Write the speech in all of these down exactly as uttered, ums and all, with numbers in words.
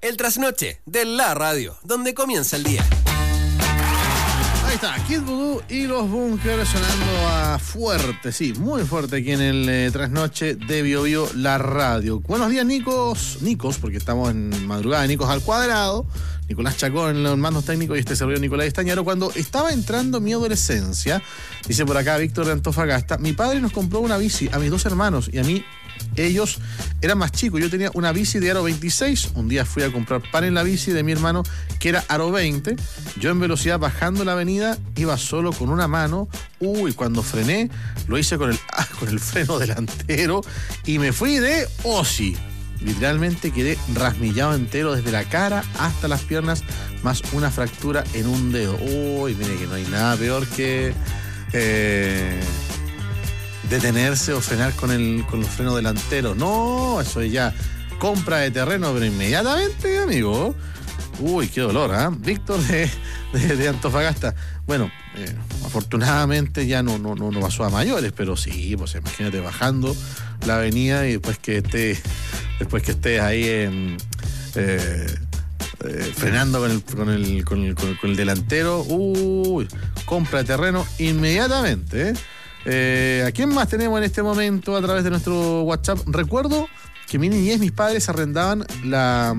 El trasnoche de la radio, donde comienza el día. Ahí está, Kid Voodoo y los Bunkers sonando a fuerte, sí, muy fuerte aquí en el eh, trasnoche de Bio Bio, la radio. Buenos días, Nicos, Nicos, porque estamos en madrugada de Nicos al cuadrado. Nicolás Chacón en los mandos técnicos y este servidor Nicolás Estañaro. Cuando estaba entrando mi adolescencia, dice por acá Víctor de Antofagasta, mi padre nos compró una bici a mis dos hermanos y a mí. Ellos eran más chicos, yo tenía una bici de aro veintiséis, un día fui a comprar pan en la bici de mi hermano que era aro veinte, yo en velocidad bajando la avenida iba solo con una mano, uy, cuando frené lo hice con el, ah, con el freno delantero y me fui de osi, literalmente quedé rasmillado entero desde la cara hasta las piernas, más una fractura en un dedo, uy, mire que no hay nada peor que... Eh, detenerse o frenar con el con los frenos delanteros. No, eso es ya compra de terreno, pero inmediatamente, amigo. Uy, qué dolor, ¿ah? ¿eh? Víctor de, de, de Antofagasta. Bueno, eh, afortunadamente ya no, no, no, no pasó a mayores, pero sí, pues imagínate bajando la avenida y después que estés, después que estés ahí en, eh, eh, frenando con el, con el, con el, con el, con el delantero. Uy, compra de terreno inmediatamente, ¿eh? Eh, ¿A quién más tenemos en este momento a través de nuestro WhatsApp? Recuerdo que en mi niñez mis padres arrendaban la...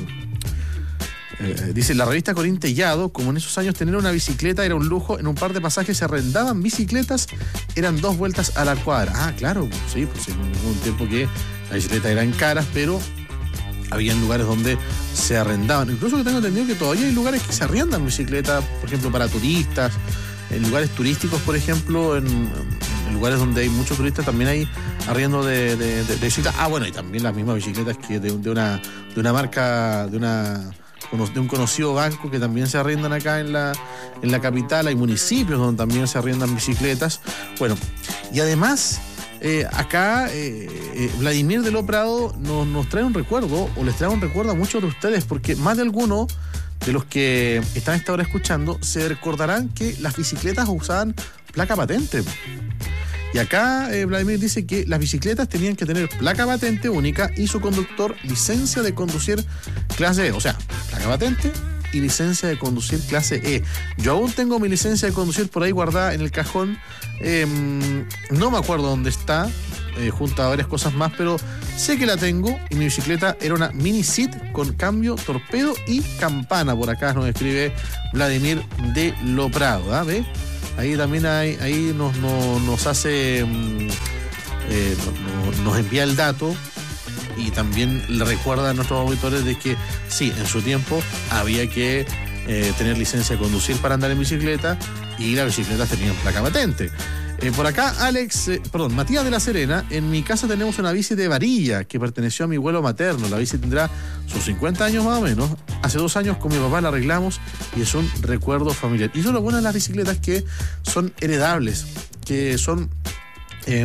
Eh, dice, la revista Corintellado, como en esos años tener una bicicleta era un lujo, en un par de pasajes se arrendaban bicicletas, eran dos vueltas a la cuadra. Ah, claro, sí, pues en un tiempo que las bicicletas eran caras, pero había lugares donde se arrendaban. Incluso que tengo entendido que todavía hay lugares que se arriendan bicicletas, por ejemplo, para turistas. En lugares turísticos, por ejemplo, en, en lugares donde hay muchos turistas, también hay arriendo de, de, de, de bicicletas. Ah, bueno, y también las mismas bicicletas que de, de, una, de una marca, de, una, de un conocido banco que también se arriendan acá en la, en la capital. Hay municipios donde también se arriendan bicicletas. Bueno, y además, eh, acá eh, eh, Vladimir de Lo Prado nos, nos trae un recuerdo, o les trae un recuerdo a muchos de ustedes, porque más de alguno de los que están a esta hora escuchando se recordarán que las bicicletas usaban placa patente. Y acá eh, Vladimir dice que las bicicletas tenían que tener placa patente única y su conductor licencia de conducir clase E. O sea, placa patente y licencia de conducir clase E. Yo aún tengo mi licencia de conducir por ahí guardada en el cajón. Eh, no me acuerdo dónde está, eh, junto a varias cosas más, pero sé que la tengo y mi bicicleta era una Mini Sit con cambio, torpedo y campana. Por acá nos escribe Vladimir de Lo Prado, ¿ah? ¿Ve? Ahí también hay, ahí nos, nos, nos hace, eh, nos, nos envía el dato y también le recuerda a nuestros auditores de que sí, en su tiempo había que eh, tener licencia de conducir para andar en bicicleta y las bicicletas tenían placa patente. Eh, por acá, Alex, eh, perdón, Matías de la Serena, en mi casa tenemos una bici de varilla que perteneció a mi abuelo materno. La bici tendrá sus cincuenta años más o menos. Hace dos años con mi papá la arreglamos y es un recuerdo familiar. Y eso es lo bueno de las bicicletas, que son heredables, que son, eh,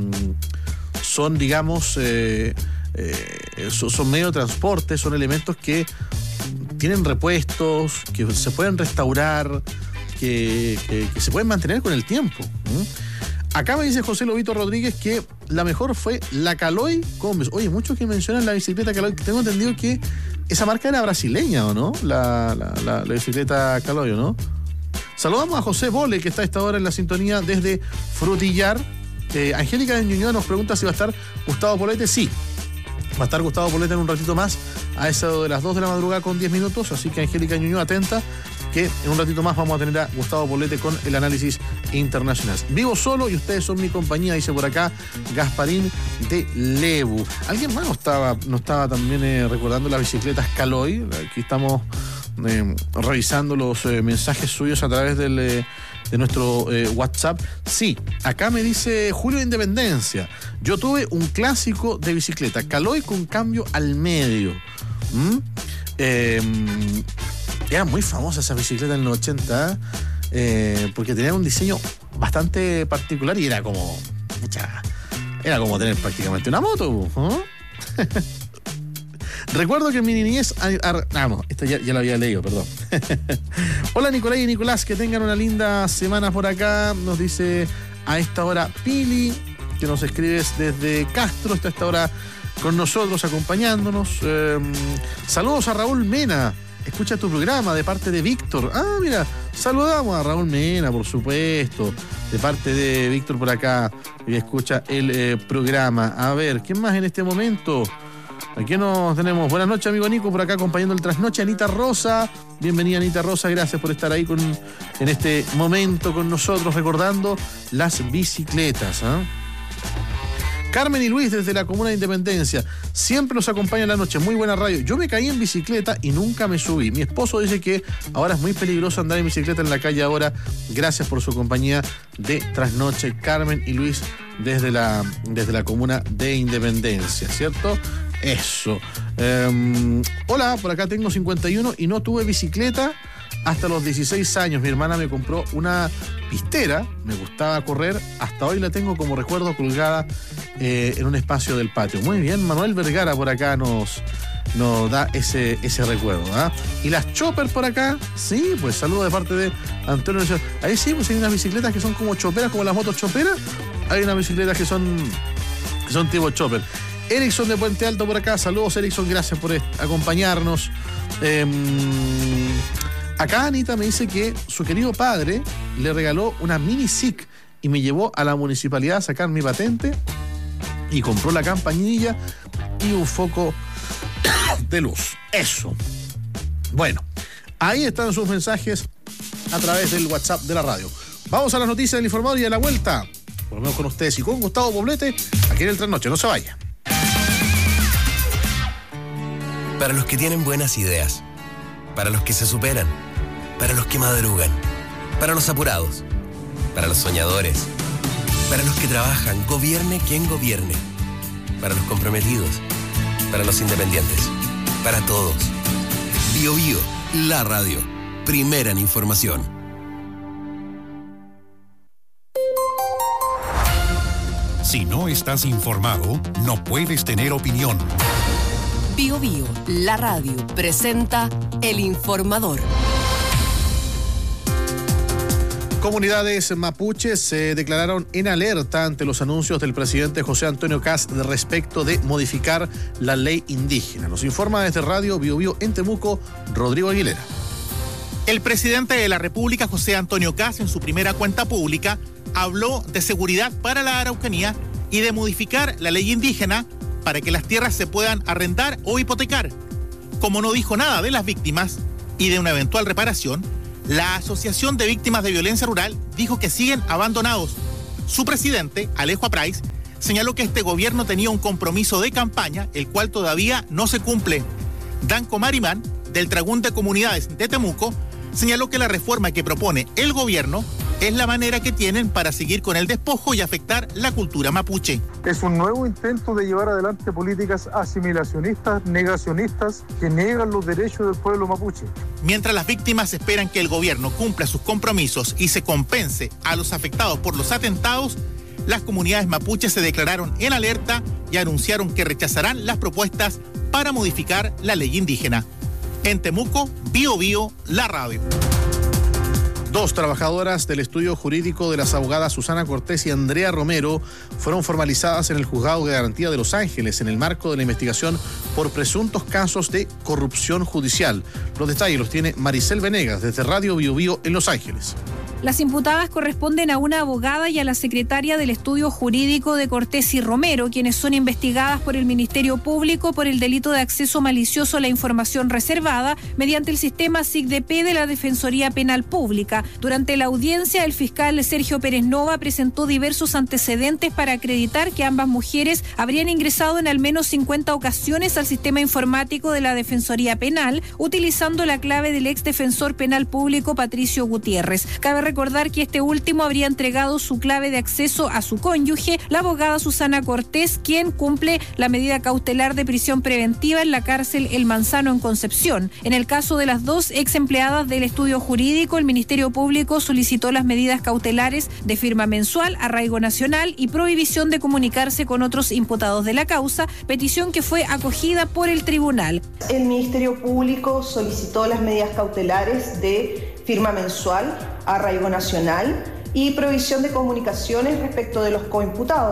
son digamos, eh, eh, son, son medio de transporte, son elementos que tienen repuestos, que se pueden restaurar, Que, que, que se pueden mantener con el tiempo. ¿Mm? Acá me dice José Lobito Rodríguez que la mejor fue la Caloi Combes. Oye, muchos que mencionan la bicicleta Caloi. Tengo entendido que esa marca era brasileña, ¿o no? La, la, la, la bicicleta Caloi, ¿o no? Saludamos a José Bole, que está a esta hora en la sintonía desde Frutillar. Eh, Angélica de Ñuñoa nos pregunta si va a estar Gustavo Polete. Sí, va a estar Gustavo Polete en un ratito más, a eso de las dos de la madrugada con diez minutos. Así que Angélica de Ñuñoa, atenta, que en un ratito más vamos a tener a Gustavo Polete con el análisis internacional. Vivo solo y ustedes son mi compañía, dice por acá Gasparín de Lebu. ¿Alguien más nos estaba, nos estaba también eh, recordando las bicicletas Caloi? Aquí estamos eh, revisando los eh, mensajes suyos a través del, eh, de nuestro eh, WhatsApp. Sí, acá me dice Julio de Independencia. Yo tuve un clásico de bicicleta, Caloi con cambio al medio. ¿Mm? Eh, Era muy famosa esa bicicleta en los ochenta, eh, porque tenía un diseño bastante particular y era como... Mucha, era como tener prácticamente una moto, ¿no? Recuerdo que en mi niñez... Ah, no, esto ya, ya lo había leído, perdón. Hola Nicolás y Nicolás, que tengan una linda semana por acá. Nos dice a esta hora Pili, que nos escribes desde Castro, está a esta hora con nosotros, acompañándonos. Eh, saludos a Raúl Mena. Escucha tu programa de parte de Víctor. Ah, mira, saludamos a Raúl Mena, por supuesto. De parte de Víctor por acá. Y escucha el eh, programa. A ver, ¿quién más en este momento? Aquí nos tenemos. Buenas noches, amigo Nico, por acá acompañando el trasnoche. Anita Rosa. Bienvenida, Anita Rosa. Gracias por estar ahí con, en este momento con nosotros, recordando las bicicletas. ¿eh? Carmen y Luis desde la Comuna de Independencia. Siempre nos acompaña en la noche. Muy buena radio. Yo me caí en bicicleta y nunca me subí. Mi esposo dice que ahora es muy peligroso andar en bicicleta en la calle ahora. Gracias por su compañía de trasnoche. Carmen y Luis desde la, desde la Comuna de Independencia, ¿cierto? Eso. Eh, hola, por acá tengo cincuenta y uno y no tuve bicicleta hasta los dieciséis años. Mi hermana me compró una pistera, me gustaba correr, hasta hoy la tengo como recuerdo colgada eh, en un espacio del patio. Muy bien, Manuel Vergara por acá nos, nos da ese, ese recuerdo. ¿eh? Y las chopper por acá, sí, pues saludo de parte de Antonio. Ahí sí, pues hay unas bicicletas que son como choperas, como las motos choperas. Hay unas bicicletas que son, que son tipo chopper. Erickson de Puente Alto por acá, saludos Erickson, gracias por acompañarnos. Eh, acá Anita me dice que su querido padre le regaló una mini S I C y me llevó a la municipalidad a sacar mi patente y compró la campanilla y un foco de luz. Eso. Bueno, ahí están sus mensajes a través del WhatsApp de la radio. Vamos a las noticias del informador y a la vuelta volvemos con ustedes y con Gustavo Poblete aquí en el Trasnoche. No se vaya. Para los que tienen buenas ideas, para los que se superan, para los que madrugan, para los apurados, para los soñadores, para los que trabajan, gobierne quien gobierne, para los comprometidos, para los independientes, para todos. Bio Bio, la radio, primera en información. Si no estás informado, no puedes tener opinión. Bio Bio, la radio, presenta El Informador. Comunidades mapuches se declararon en alerta ante los anuncios del presidente José Antonio Kast respecto de modificar la ley indígena. Nos informa desde Radio Bio Bio en Temuco, Rodrigo Aguilera. El presidente de la República, José Antonio Kast, en su primera cuenta pública, habló de seguridad para la Araucanía y de modificar la ley indígena para que las tierras se puedan arrendar o hipotecar. Como no dijo nada de las víctimas y de una eventual reparación, la Asociación de Víctimas de Violencia Rural dijo que siguen abandonados. Su presidente, Alejo Aprais, señaló que este gobierno tenía un compromiso de campaña, el cual todavía no se cumple. Danco Marimán, del Tragún de Comunidades de Temuco, señaló que la reforma que propone el gobierno es la manera que tienen para seguir con el despojo y afectar la cultura mapuche. Es un nuevo intento de llevar adelante políticas asimilacionistas, negacionistas, que niegan los derechos del pueblo mapuche. Mientras las víctimas esperan que el gobierno cumpla sus compromisos y se compense a los afectados por los atentados, las comunidades mapuches se declararon en alerta y anunciaron que rechazarán las propuestas para modificar la ley indígena. En Temuco, Bio Bio, la radio. Dos trabajadoras del estudio jurídico de las abogadas Susana Cortés y Andrea Romero fueron formalizadas en el Juzgado de Garantía de Los Ángeles en el marco de la investigación por presuntos casos de corrupción judicial. Los detalles los tiene Maricel Venegas desde Radio Bio Bio en Los Ángeles. Las imputadas corresponden a una abogada y a la secretaria del estudio jurídico de Cortés y Romero, quienes son investigadas por el Ministerio Público por el delito de acceso malicioso a la información reservada mediante el sistema S I C D P de la Defensoría Penal Pública. Durante la audiencia, el fiscal Sergio Pérez Nova presentó diversos antecedentes para acreditar que ambas mujeres habrían ingresado en al menos cincuenta ocasiones al sistema informático de la Defensoría Penal, utilizando la clave del ex defensor penal público Patricio Gutiérrez. Cabe recordar que este último habría entregado su clave de acceso a su cónyuge, la abogada Susana Cortés, quien cumple la medida cautelar de prisión preventiva en la cárcel El Manzano en Concepción. En el caso de las dos ex empleadas del estudio jurídico, el Ministerio Público solicitó las medidas cautelares de firma mensual, arraigo nacional y prohibición de comunicarse con otros imputados de la causa, petición que fue acogida por el tribunal. El Ministerio Público solicitó las medidas cautelares de firma mensual, arraigo nacional y provisión de comunicaciones respecto de los coimputados.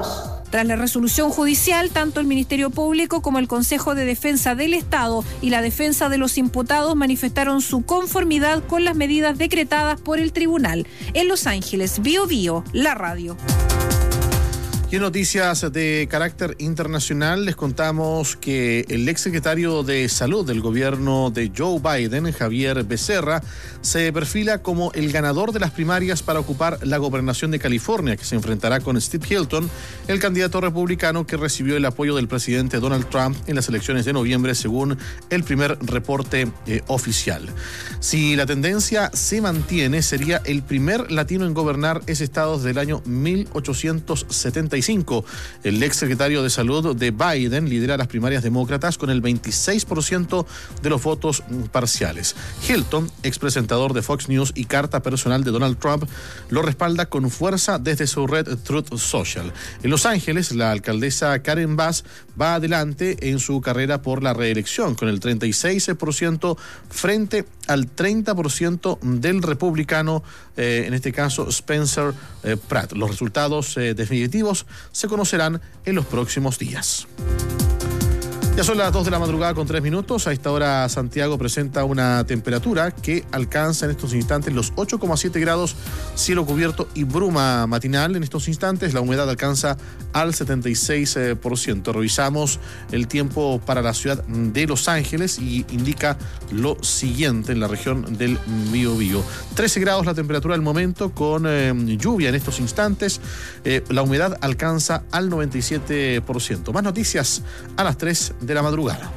Tras la resolución judicial, tanto el Ministerio Público como el Consejo de Defensa del Estado y la defensa de los imputados manifestaron su conformidad con las medidas decretadas por el tribunal. En Los Ángeles, Bio Bio, la radio. Y en noticias de carácter internacional les contamos que el exsecretario de Salud del gobierno de Joe Biden, Javier Becerra, se perfila como el ganador de las primarias para ocupar la gobernación de California, que se enfrentará con Steve Hilton, el candidato republicano que recibió el apoyo del presidente Donald Trump en las elecciones de noviembre, según el primer reporte eh, oficial. Si la tendencia se mantiene, sería el primer latino en gobernar ese estado desde el año mil ochocientos setenta y cinco. El exsecretario de Salud de Biden lidera las primarias demócratas con el veintiséis por ciento de los votos parciales. Hilton, expresentador de Fox News y carta personal de Donald Trump, lo respalda con fuerza desde su red Truth Social. En Los Ángeles, la alcaldesa Karen Bass va adelante en su carrera por la reelección con el treinta y seis por ciento frente al treinta por ciento del republicano, eh, en este caso Spencer eh, Pratt. Los resultados eh, definitivos se conocerán en los próximos días. Ya son las dos de la madrugada con tres minutos. A esta hora Santiago presenta una temperatura que alcanza en estos instantes los ocho coma siete grados, cielo cubierto y bruma matinal. En estos instantes la humedad alcanza al setenta y seis por ciento. Revisamos el tiempo para la ciudad de Los Ángeles y indica lo siguiente en la región del Biobío. trece grados la temperatura del momento con eh, lluvia en estos instantes. Eh, la humedad alcanza al noventa y siete por ciento. Más noticias a las tres de la madrugada.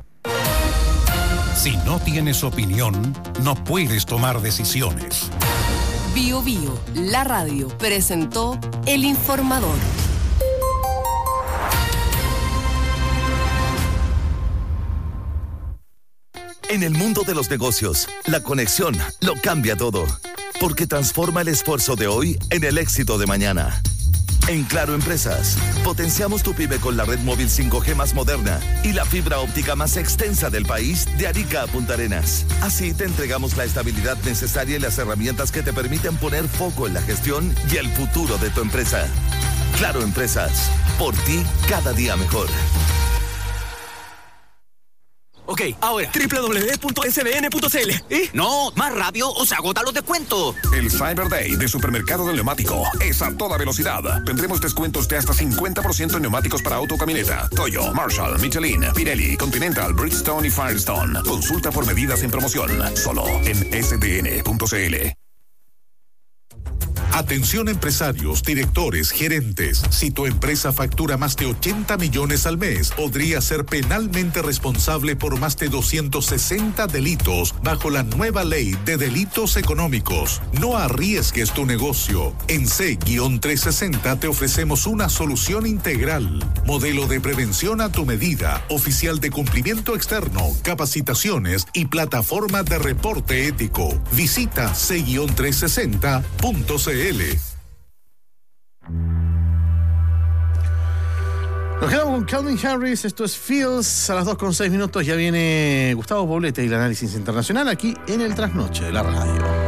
Si no tienes opinión, no puedes tomar decisiones. Bio Bio, la radio, presentó El Informador. En el mundo de los negocios, la conexión lo cambia todo, porque transforma el esfuerzo de hoy en el éxito de mañana. En Claro Empresas, potenciamos tu pyme con la red móvil cinco G más moderna y la fibra óptica más extensa del país de Arica a Punta Arenas. Así te entregamos la estabilidad necesaria y las herramientas que te permiten poner foco en la gestión y el futuro de tu empresa. Claro Empresas, por ti cada día mejor. Ok, ahora, doble u doble u doble u punto s b n punto c l. ¿Eh? No, más rápido o se agotan los descuentos. El Cyber Day de Supermercado del Neumático es a toda velocidad. Tendremos descuentos de hasta cincuenta por ciento en neumáticos para auto, camioneta, Toyo, Marshall, Michelin, Pirelli, Continental, Bridgestone y Firestone. Consulta por medidas en promoción, solo en s b n punto c l. Atención empresarios, directores, gerentes. Si tu empresa factura más de ochenta millones al mes, podría ser penalmente responsable por más de doscientos sesenta delitos bajo la nueva ley de delitos económicos. No arriesgues tu negocio. En C trescientos sesenta te ofrecemos una solución integral. Modelo de prevención a tu medida, oficial de cumplimiento externo, capacitaciones y plataforma de reporte ético. Visita C trescientos sesenta punto c l. Nos quedamos con Calvin Harris, esto es Fields, a las dos con seis minutos ya viene Gustavo Poblete y el análisis internacional aquí en el Trasnoche de la radio.